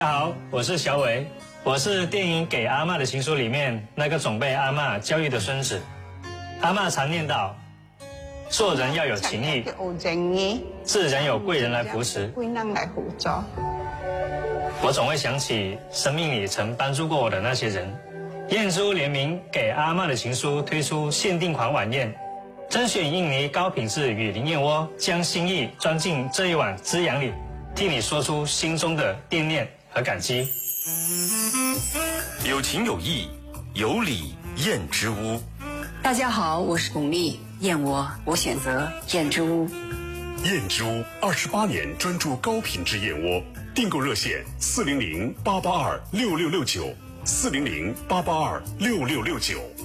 大家好，我是小伟，我是电影《给阿嬷的情书》里面那个总被阿嬷教育的孙子。阿嬷常念叨，做人要有情义，自然有贵人来扶持。我总会想起生命里曾帮助过我的那些人。燕珠联名《给阿嬷的情书》推出限定款晚宴，甄选印尼高品质雨林燕窝，将心意装进这一碗滋养里，替你说出心中的惦念和感激。 有情有义，有礼燕之屋。 大家好，我是巩俐，燕窝我选择燕之屋。 燕之屋28年专注高品质燕窝，订购热线400-882-6669，400-882-6669。